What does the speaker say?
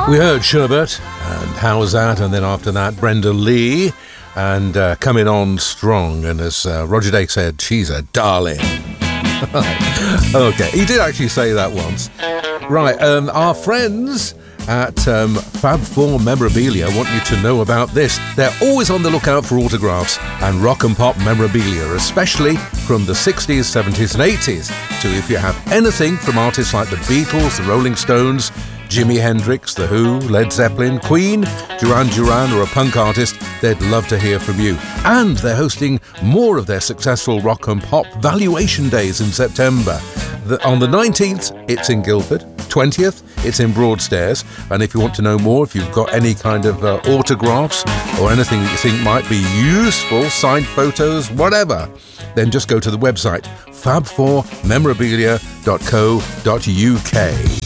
We heard Sherbet and How's That, and then after that Brenda Lee, and coming on strong, and as Roger Day said, she's a darling. Okay, he did actually say that once. Right, our friends at Fab4 Memorabilia want you to know about this. They're always on the lookout for autographs and rock and pop memorabilia, especially from the 60s, 70s and 80s. So if you have anything from artists like the Beatles, the Rolling Stones, Jimi Hendrix, The Who, Led Zeppelin, Queen, Duran Duran, or a punk artist, they'd love to hear from you. And they're hosting more of their successful rock and pop valuation days in September. On the 19th, it's in Guildford. 20th, it's in Broadstairs. And if you want to know more, if you've got any kind of autographs or anything that you think might be useful, signed photos, whatever, then just go to the website fab4memorabilia.co.uk.